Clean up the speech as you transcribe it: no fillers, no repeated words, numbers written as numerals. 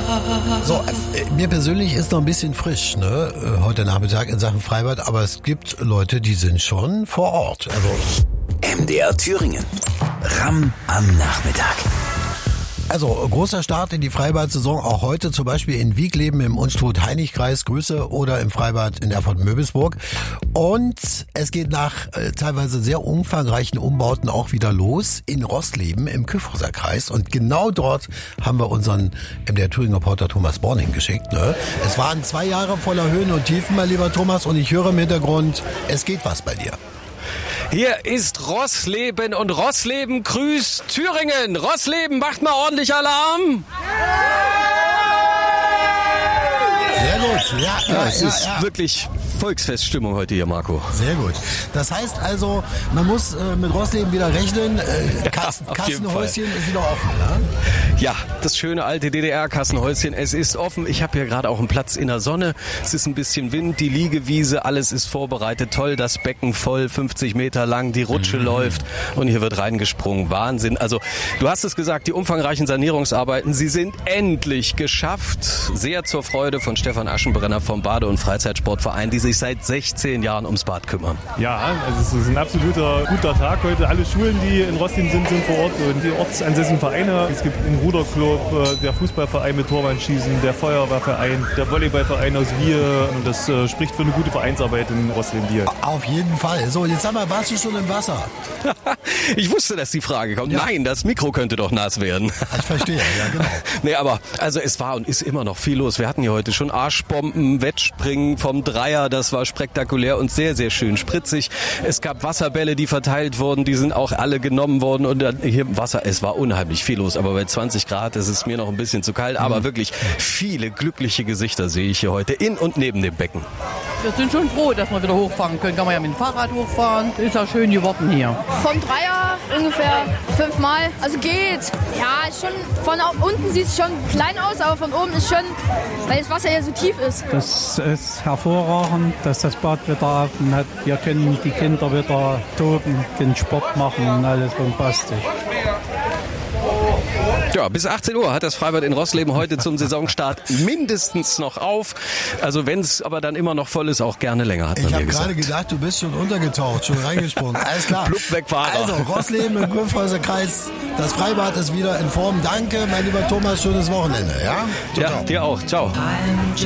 So, mir persönlich ist noch ein bisschen frisch, ne, heute Nachmittag in Sachen Freibad, aber es gibt Leute, die sind schon vor Ort. Also MDR Thüringen. Ramm am Nachmittag. Also großer Start in die Freibad-Saison, auch heute zum Beispiel in Wiegleben im Unstrut-Heinig-Kreis, Grüße, oder im Freibad in Erfurt-Möbelsburg. Und es geht nach teilweise sehr umfangreichen Umbauten auch wieder los in Rossleben im Kyffhauser Kreis. Und genau dort haben wir unseren MDR Thüringen-Reporter Thomas Born hingeschickt. Ne? Es waren 2 Jahre voller Höhen und Tiefen, mein lieber Thomas, und ich höre im Hintergrund, es geht was bei dir. Hier ist Rossleben und Rossleben grüßt Thüringen. Rossleben, macht mal ordentlich Alarm. Sehr gut. Ja, es ist wirklich Volksfeststimmung heute hier, Marco. Sehr gut. Das heißt also, man muss mit Rossleben wieder rechnen. Kassenhäuschen ist wieder offen, ne? Ja, das schöne alte DDR-Kassenhäuschen, es ist offen. Ich habe hier gerade auch einen Platz in der Sonne. Es ist ein bisschen Wind, die Liegewiese, alles ist vorbereitet. Toll, das Becken voll, 50 Meter lang, die Rutsche läuft und hier wird reingesprungen. Wahnsinn. Also, du hast es gesagt, die umfangreichen Sanierungsarbeiten, sie sind endlich geschafft. Sehr zur Freude von Stefan Aschenbrenner vom Bade- und Freizeitsportverein, die sich seit 16 Jahren ums Bad kümmern. Ja, also es ist ein absoluter guter Tag heute. Alle Schulen, die in Rossleben sind vor Ort und die ortsansässigen Vereine. Es gibt einen Ruderclub, der Fußballverein mit Torwandschießen, der Feuerwehrverein, der Volleyballverein aus Wier. Und das spricht für eine gute Vereinsarbeit in Rossleben-Wier. Auf jeden Fall. So, jetzt sag mal, warst du schon im Wasser? Ich wusste, dass die Frage kommt. Ja. Nein, das Mikro könnte doch nass werden. Ich verstehe, ja genau. Nee, aber also es war und ist immer noch viel los. Wir hatten hier heute schon Arschbomben, Wettspringen vom Dreier, das war spektakulär und sehr, sehr schön spritzig. Es gab Wasserbälle, die verteilt wurden, die sind auch alle genommen worden und dann hier im Wasser, es war unheimlich viel los, aber bei 20 Grad ist es mir noch ein bisschen zu kalt, aber wirklich viele glückliche Gesichter sehe ich hier heute in und neben dem Becken. Wir sind schon froh, dass wir wieder hochfahren können. Kann man ja mit dem Fahrrad hochfahren. Ist ja schön geworden hier. Vom Dreier ungefähr 5-mal. Also geht. Ja, schon von unten sieht es schon klein aus, aber von oben ist schon, weil das Wasser ja so tief ist. Das ist hervorragend, dass das Bad wieder offen hat. Wir können die Kinder wieder toben, den Sport machen und alles bombastisch. Ja, bis 18 Uhr hat das Freibad in Rossleben heute zum Saisonstart mindestens noch auf. Also wenn es aber dann immer noch voll ist, auch gerne länger, hat man mir gesagt. Ich habe gerade gedacht, du bist schon untergetaucht, schon reingesprungen. Alles klar. Plupp weg war er. Also Rossleben im Kyffhauser Kreis, das Freibad ist wieder in Form. Danke, mein lieber Thomas, schönes Wochenende. Ja, ja, dir auch. Ciao.